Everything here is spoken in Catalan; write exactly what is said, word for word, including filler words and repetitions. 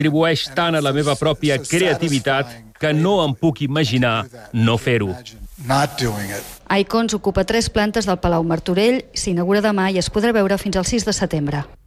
Atribueix tant a la meva pròpia creativitat que no em puc imaginar no fer-ho. Icons ocupa tres plantes del Palau Martorell, s'inaugura demà i es podrà veure fins al sis de setembre.